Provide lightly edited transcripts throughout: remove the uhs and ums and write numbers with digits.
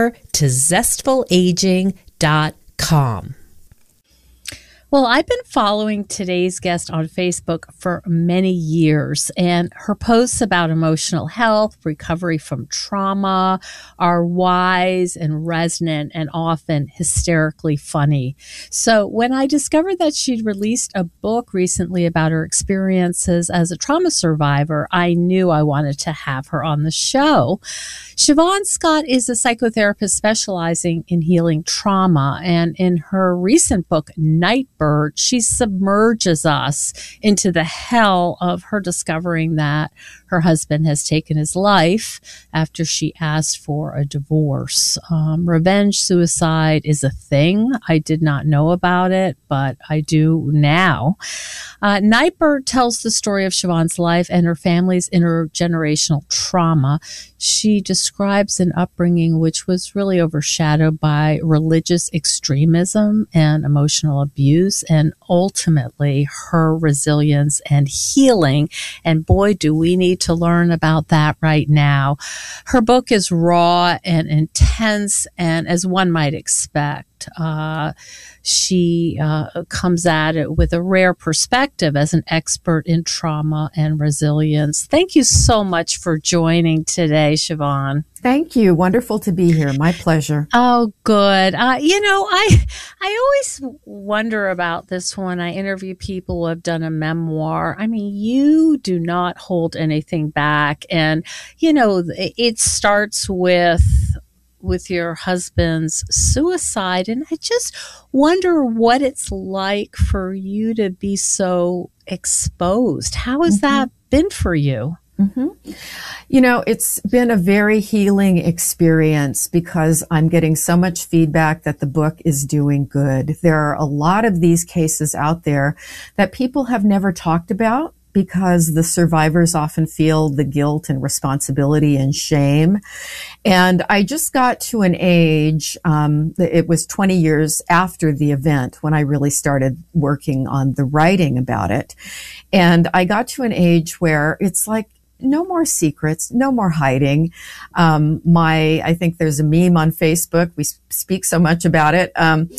over to zestfulaging.com. Well, I've been following today's guest on Facebook for many years, and her posts about emotional health, recovery from trauma are wise and resonant and often hysterically funny. So when I discovered that she'd released a book recently about her experiences as a trauma survivor, I knew I wanted to have her on the show. Siobhan Scott is a psychotherapist specializing in healing trauma, and in her recent book, Nightbird, she submerges us into the hell of her discovering that her husband has taken his life after she asked for a divorce. Revenge suicide is a thing. I did not know about it, but I do now. Nightbird tells the story of Siobhan's life and her family's intergenerational trauma. She describes an upbringing which was really overshadowed by religious extremism and emotional abuse, and ultimately her resilience and healing. And boy, do we need to learn about that right now. Her book is raw and intense, and as one might expect, she comes at it with a rare perspective as an expert in trauma and resilience. Thank you so much for joining today, Siobhan. Thank you. Wonderful to be here. My pleasure. Oh, good. I always wonder about this when I interview people who have done a memoir. I mean, you do not hold anything back. And, it starts with your husband's suicide. And I just wonder what it's like for you to be so exposed. How has that been for you? It's been a very healing experience because I'm getting so much feedback that the book is doing good. There are a lot of these cases out there that people have never talked about, because the survivors often feel the guilt and responsibility and shame. And I just got to an age, it was 20 years after the event when I really started working on the writing about it. And I got to an age where it's like, no more secrets, no more hiding. I think there's a meme on Facebook. We speak so much about it.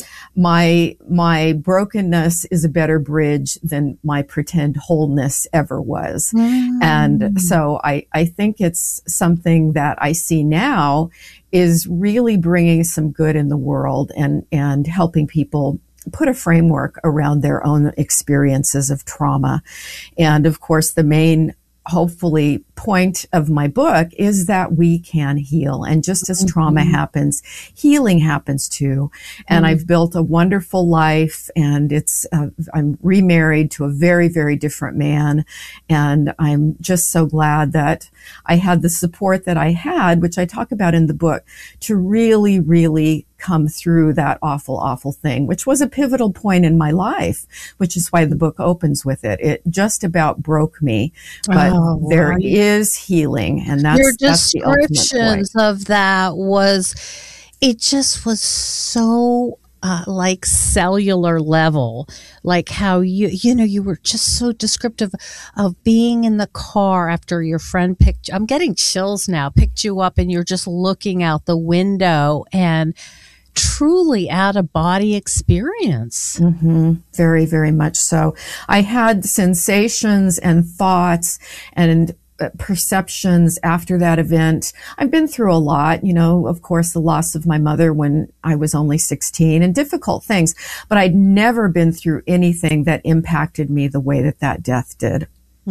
My brokenness is a better bridge than my pretend wholeness ever was. And so I think it's something that I see now is really bringing some good in the world and helping people put a framework around their own experiences of trauma. And of course, the main hopefully point of my book is that we can heal. And just as trauma happens, healing happens too. And I've built a wonderful life, and I'm remarried to a very, very different man. And I'm just so glad that I had the support that I had, which I talk about in the book, to really, really come through that awful, awful thing, which was a pivotal point in my life, which is why the book opens with it. It just about broke me, but there is healing, and that's your that's the ultimate descriptions point. of that it just was so like cellular level, like how you were just so descriptive of being in the car after your friend I'm getting chills now, picked you up, and you're just looking out the window and truly out of body experience. Very, very much so. I had sensations and thoughts and perceptions after that event. I've been through a lot, of course, the loss of my mother when I was only 16 and difficult things, but I'd never been through anything that impacted me the way that death did.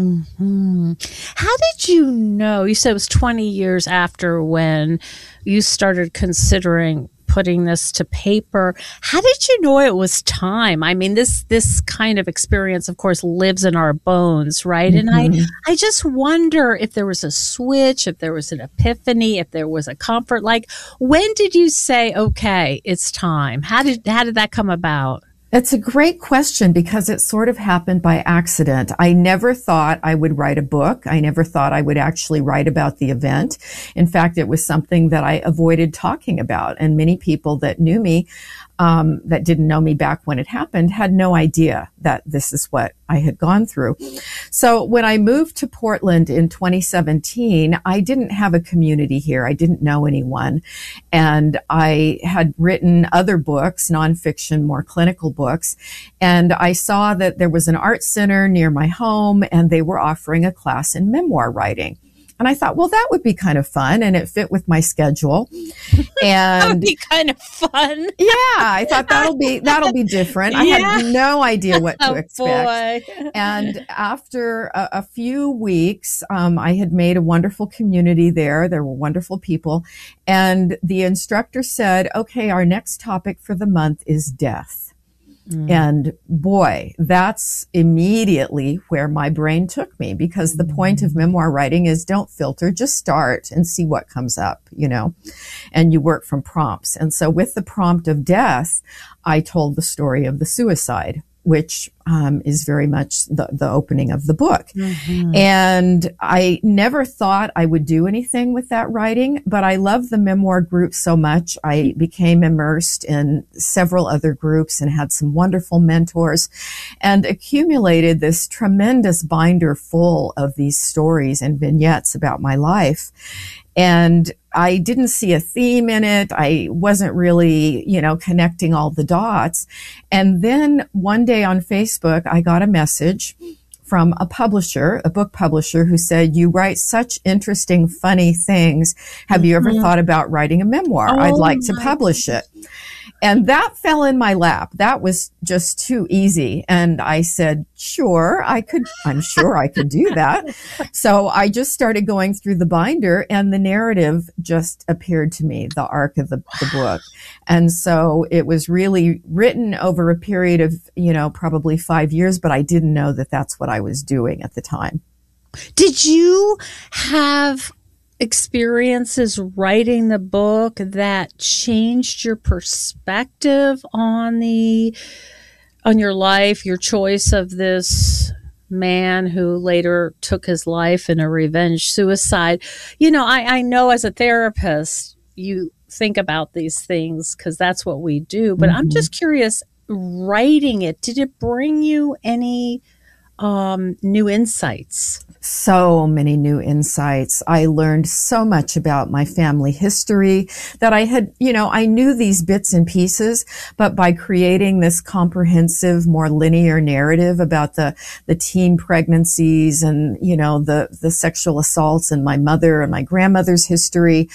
How did you know? You said it was 20 years after when you started considering putting this to paper. How did you know it was time? I mean, this kind of experience, of course, lives in our bones, right? And I just wonder if there was a switch, if there was an epiphany, if there was a comfort. Like, when did you say, okay, it's time? How did that come about? It's a great question because it sort of happened by accident. I never thought I would write a book. I never thought I would actually write about the event. In fact, it was something that I avoided talking about. And many people that knew me that didn't know me back when it happened had no idea that this is what I had gone through. So when I moved to Portland in 2017, I didn't have a community here. I didn't know anyone. And I had written other books, nonfiction, more clinical books. And I saw that there was an art center near my home and they were offering a class in memoir writing. And I thought, well, that would be kind of fun. And it fit with my schedule. And that would be kind of fun. Yeah, I thought that'll be different. I had no idea what to expect. Boy. And after a few weeks, I had made a wonderful community there. There were wonderful people. And the instructor said, okay, our next topic for the month is death. And boy, that's immediately where my brain took me, because the point of memoir writing is don't filter, just start and see what comes up, and you work from prompts. And so with the prompt of death, I told the story of the suicide, which is very much the opening of the book. And I never thought I would do anything with that writing, but I love the memoir group so much. I became immersed in several other groups and had some wonderful mentors and accumulated this tremendous binder full of these stories and vignettes about my life. And I didn't see a theme in it. I wasn't really, connecting all the dots. And then one day on Facebook, I got a message from a publisher, a book publisher, who said, you write such interesting, funny things. Have you ever thought about writing a memoir? I'd like to publish it. And that fell in my lap. That was just too easy. And I said, I'm sure I could do that. So I just started going through the binder and the narrative just appeared to me, the arc of the book. And so it was really written over a period of, probably 5 years, but I didn't know that that's what I was doing at the time. Did you have experiences writing the book that changed your perspective on your life, your choice of this man who later took his life in a revenge suicide? I know as a therapist, you think about these things because that's what we do, but I'm just curious, writing it, did it bring you any new insights? So many new insights. I learned so much about my family history that I had, I knew these bits and pieces, but by creating this comprehensive, more linear narrative about the teen pregnancies and, the sexual assaults and my mother and my grandmother's history,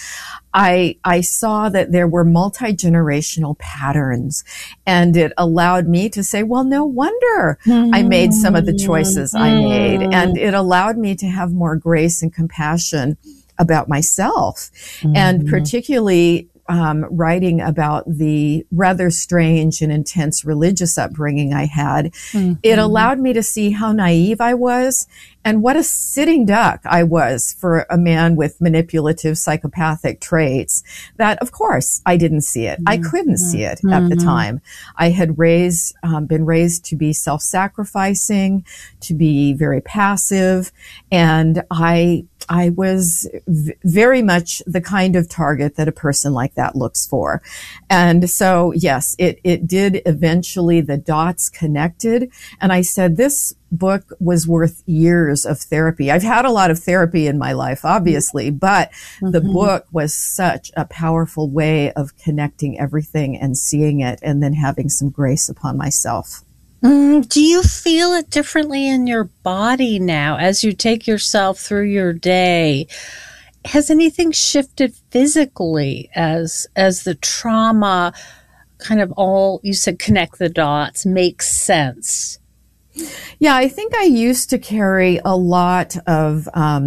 I saw that there were multi-generational patterns, and it allowed me to say, well, no wonder I made some of the choices I made. And it allowed me to have more grace and compassion about myself, and particularly writing about the rather strange and intense religious upbringing I had. It allowed me to see how naive I was and what a sitting duck I was for a man with manipulative psychopathic traits that, of course, I didn't see it. I couldn't see it at the time. I had been raised to be self-sacrificing, to be very passive, and I was very much the kind of target that a person like that looks for. And so, yes, it did eventually, the dots connected. And I said, this book was worth years of therapy. I've had a lot of therapy in my life, obviously, but the book was such a powerful way of connecting everything and seeing it and then having some grace upon myself. Do you feel it differently in your body now as you take yourself through your day? Has anything shifted physically as the trauma kind of all, you said, connect the dots, makes sense? Yeah, I think I used to carry a lot of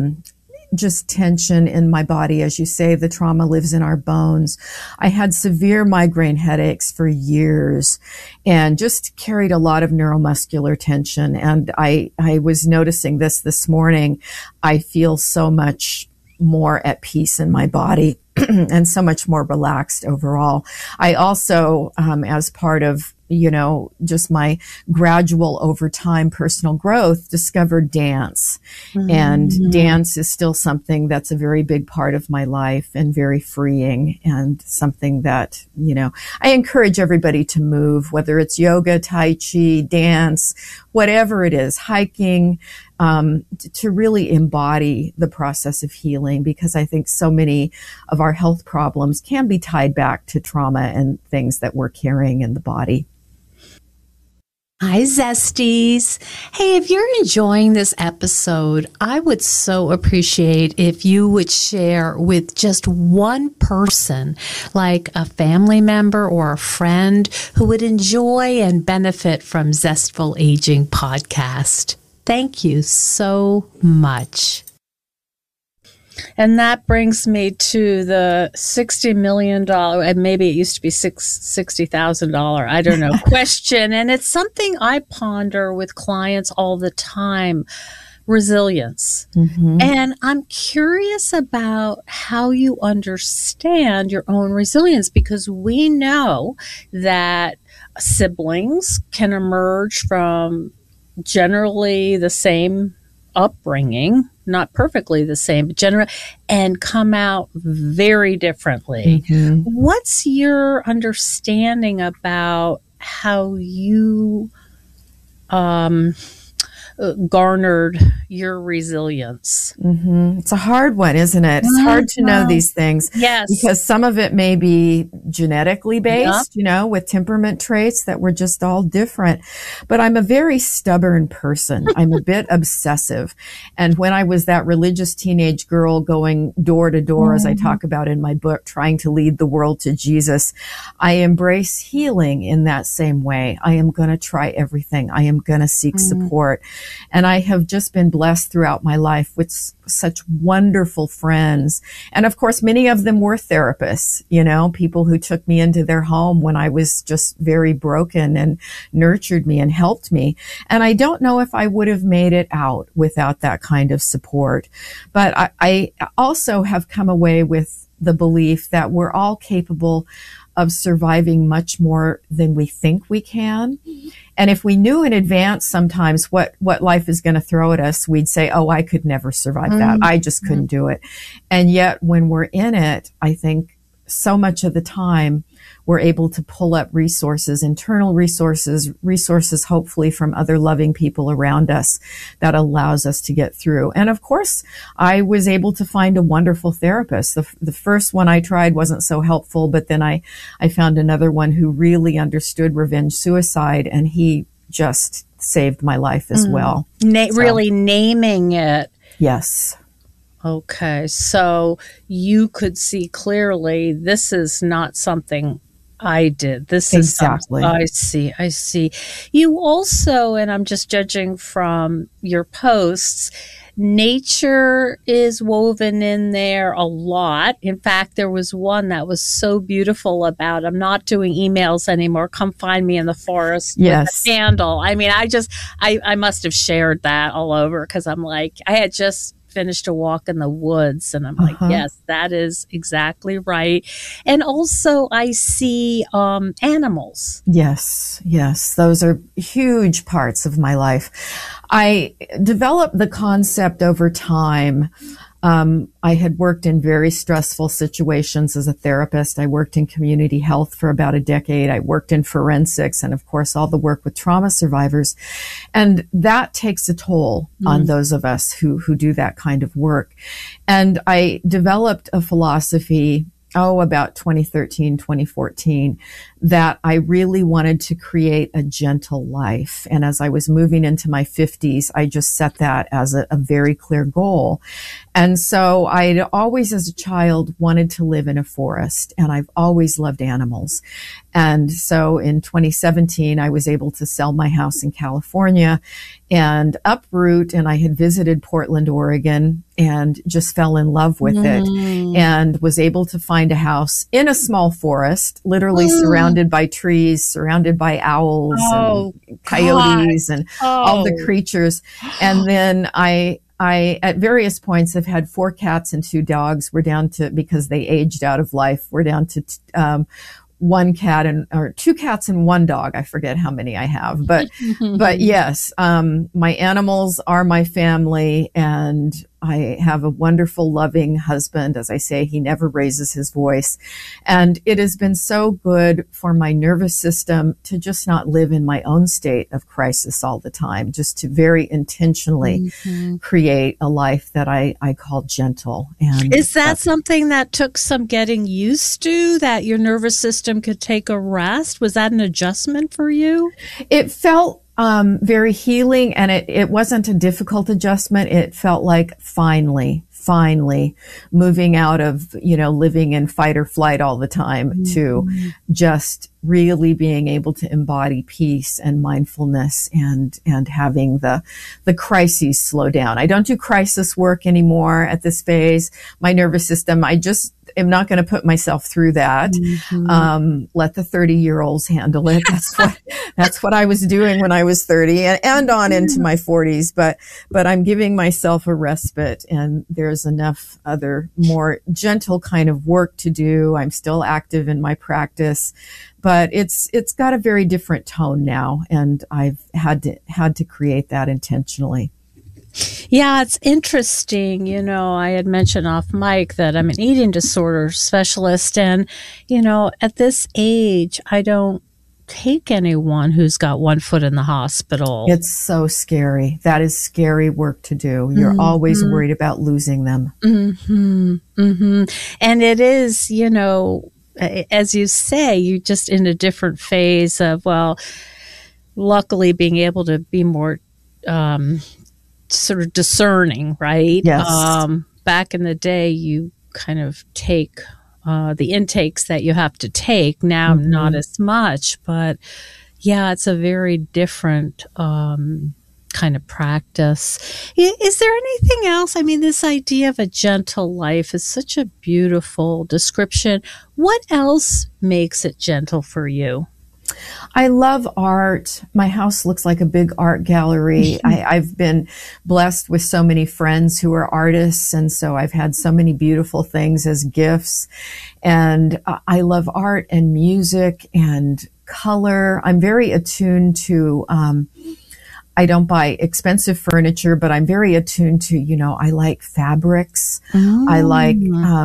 just tension in my body. As you say, the trauma lives in our bones. I had severe migraine headaches for years and just carried a lot of neuromuscular tension. And I was noticing this morning. I feel so much more at peace in my body and so much more relaxed overall. I also, as part of just my gradual over time personal growth, discovered dance. And dance is still something that's a very big part of my life and very freeing, and something that, I encourage everybody to move, whether it's yoga, tai chi, dance, whatever it is, hiking, to really embody the process of healing, because I think so many of our health problems can be tied back to trauma and things that we're carrying in the body. Hi, Zesties. Hey, if you're enjoying this episode, I would so appreciate if you would share with just one person, like a family member or a friend, who would enjoy and benefit from Zestful Aging podcast. Thank you so much. And that brings me to the $60 million, and maybe it used to be $60,000, I don't know, question. And it's something I ponder with clients all the time, resilience. And I'm curious about how you understand your own resilience, because we know that siblings can emerge from generally the same upbringing, not perfectly the same, but generally, and come out very differently. What's your understanding about how you garnered your resilience? It's a hard one, isn't it? It's hard to know these things. Yes. Because some of it may be genetically based, with temperament traits that we're just all different. But I'm a very stubborn person. I'm a bit obsessive. And when I was that religious teenage girl going door to door, as I talk about in my book, trying to lead the world to Jesus, I embrace healing in that same way. I am going to try everything. I am going to seek support. And I have just been blessed throughout my life with such wonderful friends. And of course, many of them were therapists, people who took me into their home when I was just very broken and nurtured me and helped me. And I don't know if I would have made it out without that kind of support. But I also have come away with the belief that we're all capable of surviving much more than we think we can. And if we knew in advance sometimes what life is going to throw at us, we'd say, oh, I could never survive that. I just couldn't do it. And yet when we're in it, I think so much of the time we're able to pull up resources, internal resources hopefully from other loving people around us, that allows us to get through. And of course, I was able to find a wonderful therapist. The first one I tried wasn't so helpful, but then I found another one who really understood revenge suicide, and he just saved my life as well. Really naming it. Yes. Okay, so you could see clearly this is not something I did. This exactly. is I see. You also, and I'm just judging from your posts, nature is woven in there a lot. In fact, there was one that was so beautiful about, I'm not doing emails anymore. Come find me in the forest with a candle. I mean, I must have shared that all over, because I'm like, I had just finished a walk in the woods, and I'm like, yes, that is exactly right. And also I see animals. Yes. Those are huge parts of my life. I developed the concept over time. I had worked in very stressful situations as a therapist. I worked in community health for about a decade. I worked in forensics, and of course, all the work with trauma survivors. And that takes a toll on those of us who do that kind of work. And I developed a philosophy about 2013, 2014, that I really wanted to create a gentle life. And as I was moving into my 50s, I just set that as a very clear goal. And so I'd always, as a child, wanted to live in a forest, and I've always loved animals. And so in 2017, I was able to sell my house in California and uproot, and I had visited Portland, Oregon, and just fell in love with it, and was able to find a house in a small forest, literally surrounded by trees, surrounded by owls and coyotes and all the creatures. And then I, at various points, have had 4 cats and 2 dogs. We're down to, because they aged out of life, we're down to one cat or two cats and one dog. I forget how many I have, but yes, my animals are my family, and I have a wonderful, loving husband. As I say, he never raises his voice. And it has been so good for my nervous system to just not live in my own state of crisis all the time, just to very intentionally create a life that I call gentle. And is that something that took some getting used to, that your nervous system could take a rest? Was that an adjustment for you? It felt very healing, and it wasn't a difficult adjustment. It felt like finally moving out of, living in fight or flight all the time to just really being able to embody peace and mindfulness and having the crises slow down. I don't do crisis work anymore at this phase. My nervous system, I just am not going to put myself through that. Let the 30-year-olds handle it. That's what I was doing when I was 30 and on into my 40s. But I'm giving myself a respite, and there's enough other more gentle kind of work to do. I'm still active in my practice, but it's got a very different tone now, and I've had to create that intentionally. Yeah, it's interesting. I had mentioned off mic that I'm an eating disorder specialist, and, at this age, I don't take anyone who's got one foot in the hospital. It's so scary. That is scary work to do. You're always worried about losing them. And it is, as you say, you're just in a different phase of, luckily being able to be more sort of discerning, right? Yes. Back in the day, you kind of take the intakes that you have to take. Now, not as much, but yeah, it's a very different kind of practice. Is there anything else? I mean, this idea of a gentle life is such a beautiful description. What else makes it gentle for you? I love art. My house looks like a big art gallery. I've been blessed with so many friends who are artists, and so I've had so many beautiful things as gifts. And I love art and music and color. I'm very attuned to I don't buy expensive furniture, but I'm very attuned to, I like fabrics. I like,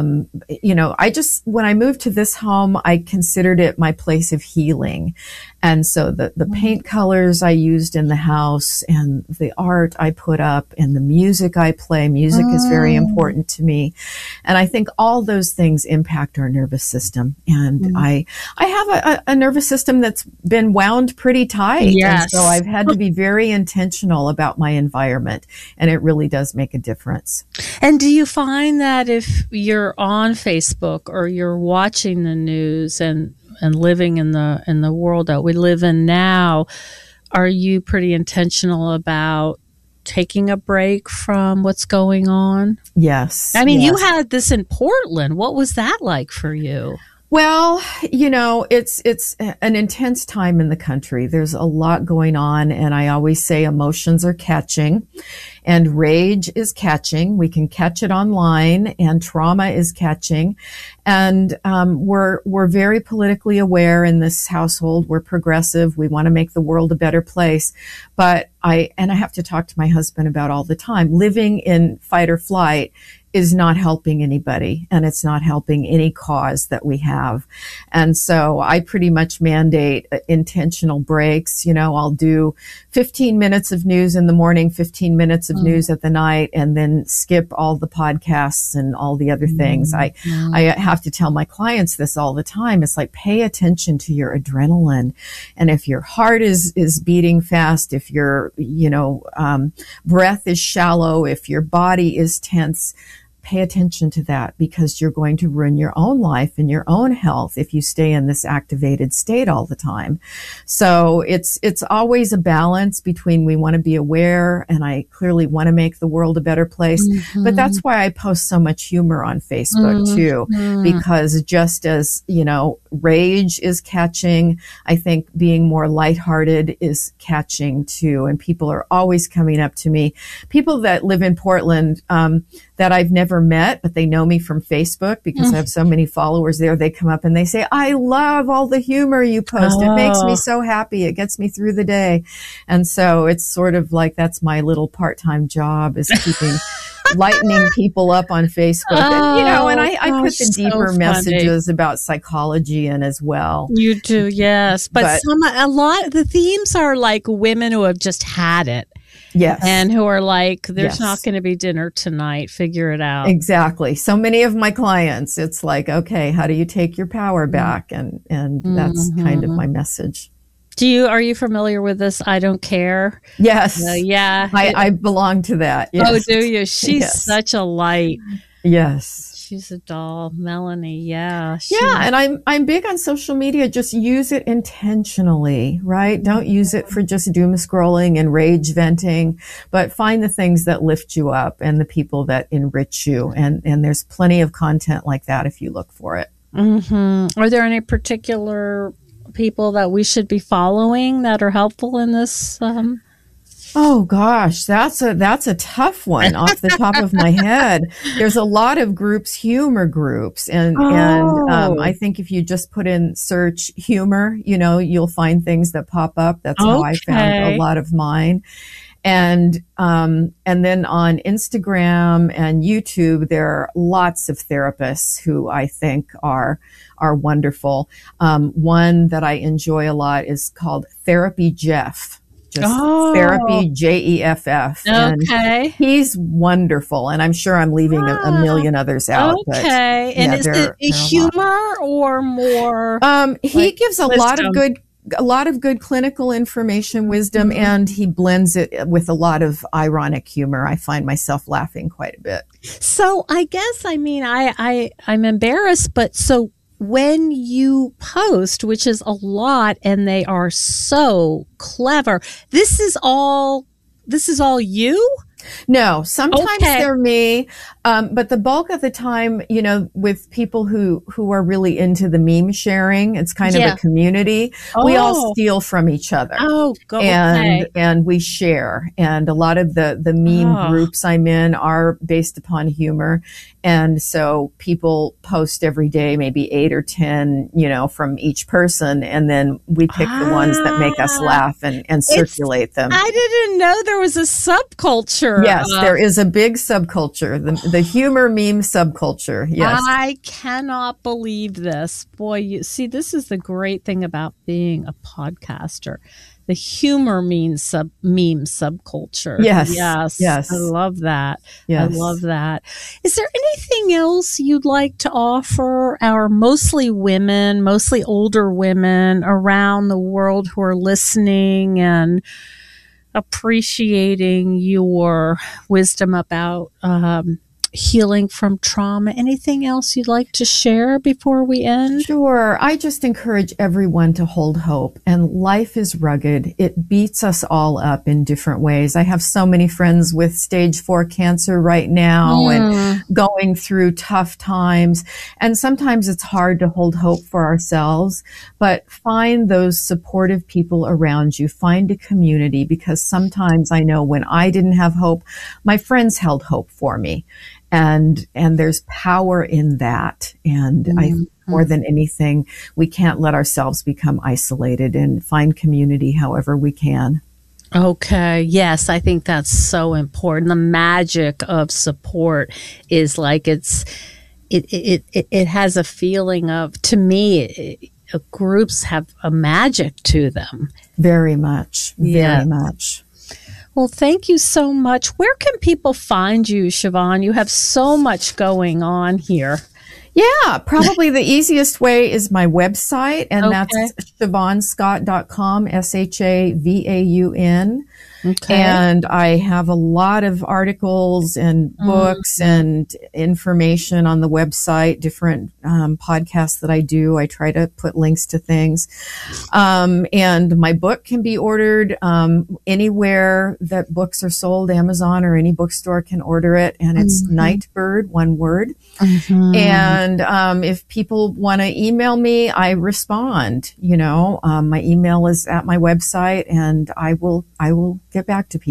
when I moved to this home, I considered it my place of healing. And so the paint colors I used in the house and the art I put up and the music I play, music is very important to me. And I think all those things impact our nervous system. And I have a nervous system that's been wound pretty tight. Yes. And so I've had to be very intentional about my environment, and it really does make a difference. And do you find that if you're on Facebook or you're watching the news and living in the world that we live in now, are you pretty intentional about taking a break from what's going on? Yes. I mean, you had this in Portland. What was that like for you? Well, it's an intense time in the country. There's a lot going on, and I always say emotions are catching and rage is catching. We can catch it online, and trauma is catching. And we're very politically aware in this household. We're progressive. We want to make the world a better place. But I have to talk to my husband about all the time. Living in fight or flight is not helping anybody, and it's not helping any cause that we have. And so I pretty much mandate intentional breaks. I'll do 15 minutes of news in the morning, 15 minutes of news at the night, and then skip all the podcasts and all the other things. I have to tell my clients this all the time. It's like, pay attention to your adrenaline. And if your heart is beating fast, if your, breath is shallow, if your body is tense, pay attention to that, because you're going to ruin your own life and your own health if you stay in this activated state all the time. So it's always a balance between, we want to be aware, and I clearly want to make the world a better place. But that's why I post so much humor on Facebook too, because just as, rage is catching, I think being more lighthearted is catching too. And people are always coming up to me. People that live in Portland, that I've never met, but they know me from Facebook because I have so many followers there. They come up and they say, I love all the humor you post. It makes me so happy. It gets me through the day. And so it's sort of like that's my little part-time job, is keeping lightening people up on Facebook. And I put the deeper messages about psychology in as well. You do, yes. But a lot of the themes are like women who have just had it. Yes. And who are like, there's not going to be dinner tonight. Figure it out. Exactly. So many of my clients, it's like, okay, how do you take your power back? And that's kind of my message. Are you familiar with this? I don't care. Yes. Yeah. I belong to that. Yes. Oh, do you? She's such a light. Yes. She's a doll. Melanie. Yeah. And I'm big on social media. Just use it intentionally, right? Don't use it for just doom scrolling and rage venting, but find the things that lift you up and the people that enrich you. And there's plenty of content like that if you look for it. Mm-hmm. Are there any particular people that we should be following that are helpful in this? Oh gosh, that's a tough one off the top of my head. There's a lot of groups, humor groups, and I think if you just put in search humor, you'll find things that pop up. That's how I found a lot of mine. And then on Instagram and YouTube, there are lots of therapists who I think are wonderful. One that I enjoy a lot is called Therapy Jeff. Therapy, Jeff. Okay. And he's wonderful. And I'm sure I'm leaving a million others out. Okay. And is it humor or more? He gives a lot of good clinical information, wisdom, and he blends it with a lot of ironic humor. I find myself laughing quite a bit. So I guess, I'm embarrassed, but so when you post, which is a lot, and they are so clever, this is all you? No, sometimes they're me. But the bulk of the time, with people who are really into the meme sharing, it's kind of a community. We all steal from each other. And we share. And a lot of the meme groups I'm in are based upon humor. And so people post every day, maybe 8 or 10, from each person. And then we pick the ones that make us laugh and circulate them. I didn't know there was a subculture. Yes, there is a big subculture, the humor meme subculture. Yes. I cannot believe this. Boy, you see, this is the great thing about being a podcaster. The humor meme subculture. Yes. I love that. Yes. I love that. Is there anything else you'd like to offer our mostly older women around the world who are listening and appreciating your wisdom about healing from trauma? Anything else you'd like to share before we end? Sure. I just encourage everyone to hold hope. And life is rugged. It beats us all up in different ways. I have so many friends with stage 4 cancer right now and going through tough times. And sometimes it's hard to hold hope for ourselves, but find those supportive people around you. Find a community, because sometimes I know when I didn't have hope, my friends held hope for me. And there's power in that. And I, more than anything, we can't let ourselves become isolated, and find community however we can. Okay. Yes, I think that's so important. The magic of support is like it has a feeling of, to me, groups have a magic to them. Very much. Very much. Well, thank you so much. Where can people find you, Siobhan? You have so much going on here. Yeah, probably the easiest way is my website, and that's SiobhanScott.com, SHAVAUN. Okay. And I have a lot of articles and books and information on the website, different podcasts that I do. I try to put links to things. And my book can be ordered anywhere that books are sold. Amazon or any bookstore can order it. And it's Nightbird, one word. And if people want to email me, I respond. My email is at my website, and I will get back to people.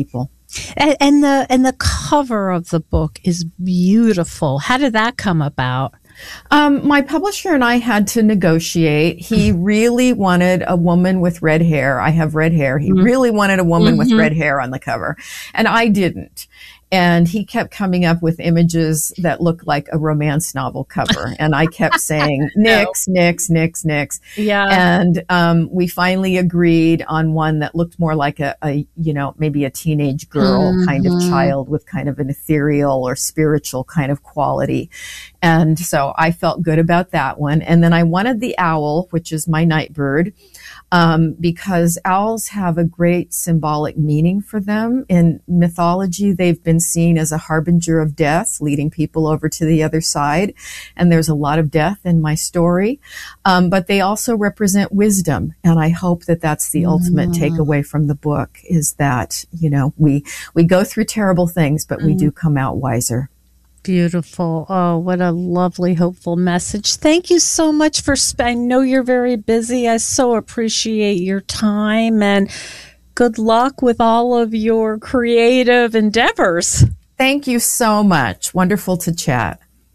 And the cover of the book is beautiful. How did that come about? My publisher and I had to negotiate. He really wanted a woman with red hair. I have red hair. He really wanted a woman with red hair on the cover, and I didn't. And he kept coming up with images that looked like a romance novel cover. And I kept saying, nix. Yeah. And we finally agreed on one that looked more like a maybe a teenage girl kind of child with kind of an ethereal or spiritual kind of quality. And so I felt good about that one. And then I wanted the owl, which is my night bird, because owls have a great symbolic meaning for them. In mythology, they've been seen as a harbinger of death, leading people over to the other side. And there's a lot of death in my story. But they also represent wisdom. And I hope that that's the ultimate takeaway from the book, is that, we go through terrible things, but we do come out wiser. Beautiful. Oh, what a lovely, hopeful message. Thank you so much I know you're very busy. I so appreciate your time, and good luck with all of your creative endeavors. Thank you so much. Wonderful to chat.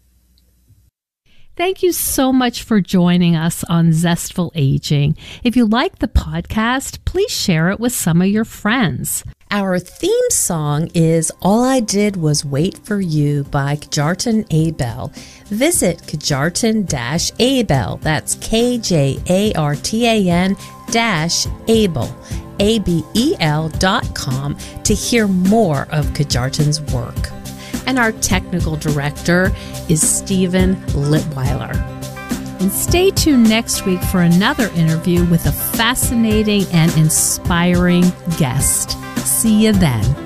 Thank you so much for joining us on Zestful Aging. If you like the podcast, please share it with some of your friends. Our theme song is All I Did Was Wait for You by Kjartan Abel. Visit Kjartan-Abel, that's KJARTAN-Abel, ABEL.com to hear more of Kjartan's work. And our technical director is Stephen Litweiler. And stay tuned next week for another interview with a fascinating and inspiring guest. See you then.